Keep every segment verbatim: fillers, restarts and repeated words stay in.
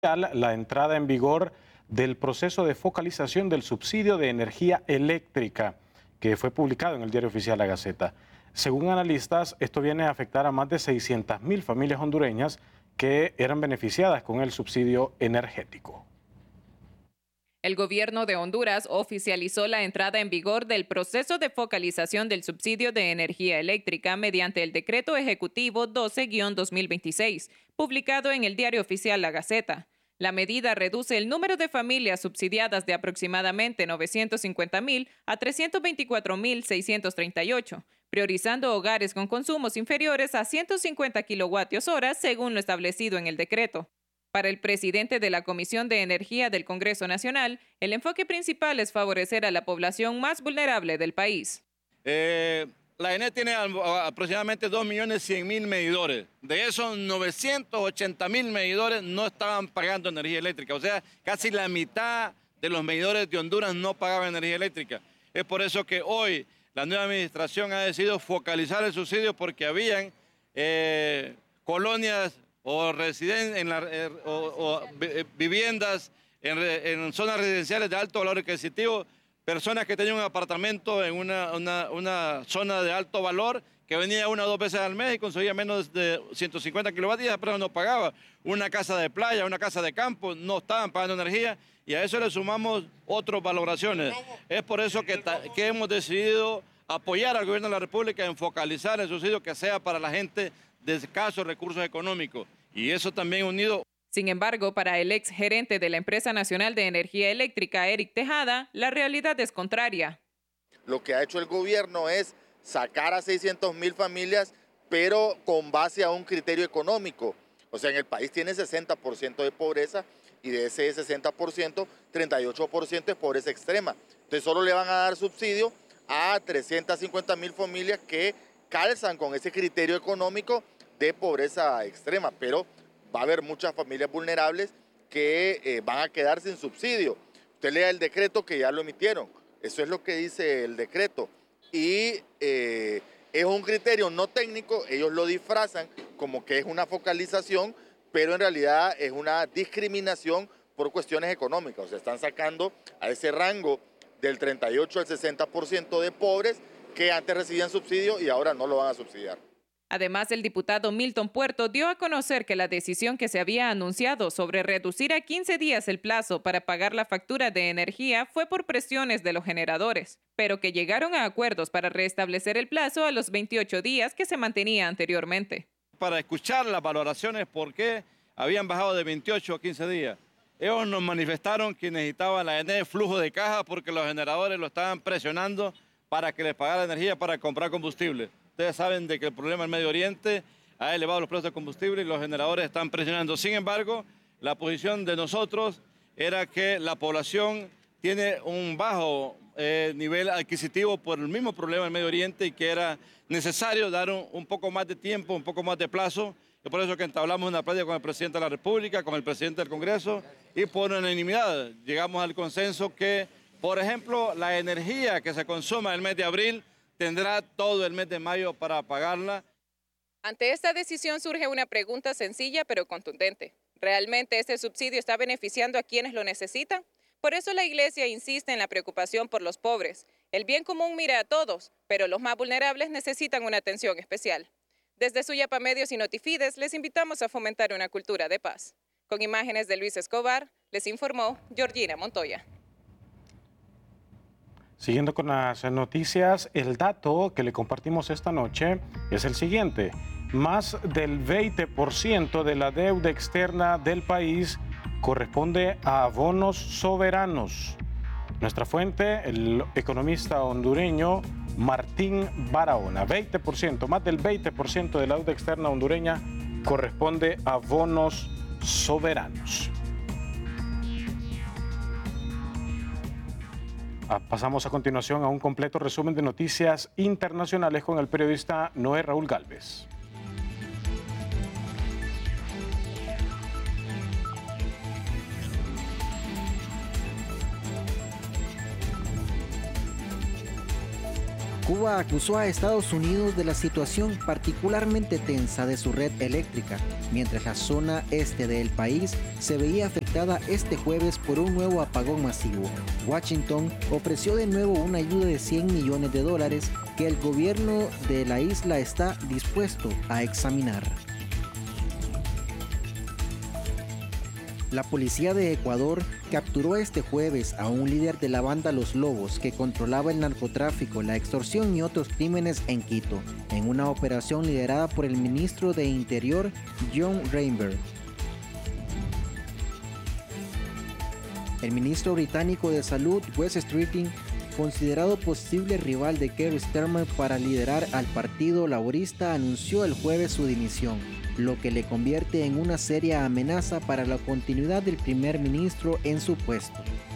la entrada en vigor del proceso de focalización del subsidio de energía eléctrica que fue publicado en el Diario Oficial La Gaceta. Según analistas, esto viene a afectar a más de seiscientas mil familias hondureñas que eran beneficiadas con el subsidio energético. El gobierno de Honduras oficializó la entrada en vigor del proceso de focalización del subsidio de energía eléctrica mediante el Decreto Ejecutivo doce guión dos mil veintiséis, publicado en el Diario Oficial La Gaceta. La medida reduce el número de familias subsidiadas de aproximadamente novecientos cincuenta mil a trescientos veinticuatro mil seiscientos treinta y ocho, priorizando hogares con consumos inferiores a ciento cincuenta kilovatios hora según lo establecido en el decreto. Para el presidente de la Comisión de Energía del Congreso Nacional, el enfoque principal es favorecer a la población más vulnerable del país. Eh, la E N E tiene aproximadamente dos millones cien mil medidores. De esos, novecientos ochenta mil medidores no estaban pagando energía eléctrica. O sea, casi la mitad de los medidores de Honduras no pagaban energía eléctrica. Es por eso que hoy la nueva administración ha decidido focalizar el subsidio porque habían eh, colonias o, residen en la, eh, o, o viviendas en, en zonas residenciales de alto valor adquisitivo, personas que tenían un apartamento en una, una, una zona de alto valor que venía una o dos veces al mes y consumía menos de ciento cincuenta kilovatios, pero no pagaba. Una casa de playa, una casa de campo, no estaban pagando energía y a eso le sumamos otras valoraciones. Es por eso que, que hemos decidido apoyar al gobierno de la República en focalizar el subsidio que sea para la gente de escasos recursos económicos, y eso también unido. Sin embargo, para el ex gerente de la Empresa Nacional de Energía Eléctrica, Eric Tejada, la realidad es contraria. Lo que ha hecho el gobierno es sacar a seiscientas mil familias, pero con base a un criterio económico. O sea, en el país tiene sesenta por ciento de pobreza y de ese sesenta por ciento, treinta y ocho por ciento es pobreza extrema. Entonces solo le van a dar subsidio a trescientas cincuenta mil familias que calzan con ese criterio económico de pobreza extrema, pero va a haber muchas familias vulnerables que eh, van a quedar sin subsidio. Usted lea el decreto que ya lo emitieron, eso es lo que dice el decreto, y eh, es un criterio no técnico, ellos lo disfrazan como que es una focalización, pero en realidad es una discriminación por cuestiones económicas, o sea, están sacando a ese rango del treinta y ocho al sesenta por ciento de pobres que antes recibían subsidio y ahora no lo van a subsidiar. Además, el diputado Milton Puerto dio a conocer que la decisión que se había anunciado sobre reducir a quince días el plazo para pagar la factura de energía fue por presiones de los generadores, pero que llegaron a acuerdos para restablecer el plazo a los veintiocho días que se mantenía anteriormente. Para escuchar las valoraciones por qué habían bajado de veintiocho a quince días. Ellos nos manifestaron que necesitaban la E N E flujo de caja porque los generadores lo estaban presionando para que les pagara energía para comprar combustible. Ustedes saben de que el problema en Medio Oriente ha elevado los precios de combustible y los generadores están presionando. Sin embargo, la posición de nosotros era que la población tiene un bajo eh, nivel adquisitivo por el mismo problema en Medio Oriente y que era necesario dar un, un poco más de tiempo, un poco más de plazo. Y por eso que entablamos una plática con el presidente de la República, con el presidente del Congreso, y por unanimidad llegamos al consenso que, por ejemplo, la energía que se consuma el mes de abril tendrá todo el mes de mayo para pagarla. Ante esta decisión surge una pregunta sencilla pero contundente. ¿Realmente este subsidio está beneficiando a quienes lo necesitan? Por eso la Iglesia insiste en la preocupación por los pobres. El bien común mira a todos, pero los más vulnerables necesitan una atención especial. Desde Suyapa Medios y Notifides les invitamos a fomentar una cultura de paz. Con imágenes de Luis Escobar, les informó Georgina Montoya. Siguiendo con las noticias, el dato que le compartimos esta noche es el siguiente. Más del veinte por ciento de la deuda externa del país corresponde a bonos soberanos. Nuestra fuente, el economista hondureño Martín Barahona. veinte por ciento, más del veinte por ciento de la deuda externa hondureña corresponde a bonos soberanos. Pasamos a continuación a un completo resumen de noticias internacionales con el periodista Noé Raúl Gálvez. Cuba acusó a Estados Unidos de la situación particularmente tensa de su red eléctrica, mientras la zona este del país se veía afectada este jueves por un nuevo apagón masivo. Washington ofreció de nuevo una ayuda de cien millones de dólares que el gobierno de la isla está dispuesto a examinar. La policía de Ecuador capturó este jueves a un líder de la banda Los Lobos que controlaba el narcotráfico, la extorsión y otros crímenes en Quito, en una operación liderada por el ministro de Interior, John Reinberg. El ministro británico de Salud, Wes Streeting, considerado posible rival de Keir Starmer para liderar al Partido Laborista, anunció el jueves su dimisión, lo que le convierte en una seria amenaza para la continuidad del primer ministro en su puesto.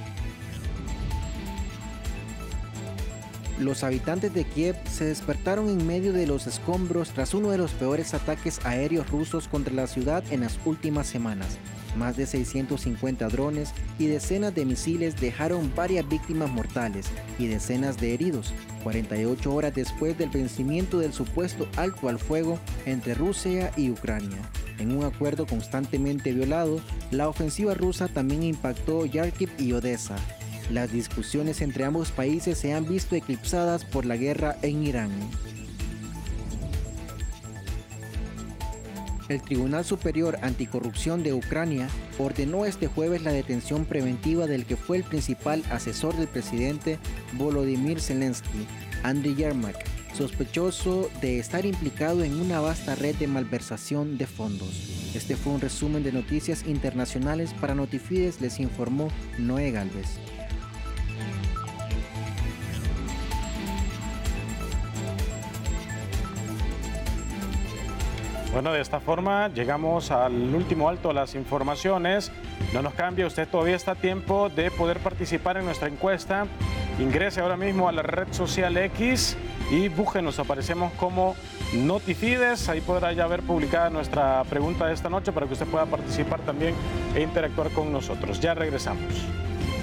Los habitantes de Kiev se despertaron en medio de los escombros tras uno de los peores ataques aéreos rusos contra la ciudad en las últimas semanas. Más de seiscientos cincuenta drones y decenas de misiles dejaron varias víctimas mortales y decenas de heridos, cuarenta y ocho horas después del vencimiento del supuesto alto al fuego entre Rusia y Ucrania. En un acuerdo constantemente violado, la ofensiva rusa también impactó Kharkiv y Odessa. Las discusiones entre ambos países se han visto eclipsadas por la guerra en Irán. El Tribunal Superior Anticorrupción de Ucrania ordenó este jueves la detención preventiva del que fue el principal asesor del presidente Volodymyr Zelensky, Andriy Yermak, sospechoso de estar implicado en una vasta red de malversación de fondos. Este fue un resumen de noticias internacionales. Para Notifides les informó Noé Galvez. Bueno, de esta forma llegamos al último alto de las informaciones. No nos cambie, usted todavía está a tiempo de poder participar en nuestra encuesta. Ingrese ahora mismo a la red social X y búsquenos, aparecemos como Notifides. Ahí podrá ya ver publicada nuestra pregunta de esta noche para que usted pueda participar también e interactuar con nosotros. Ya regresamos.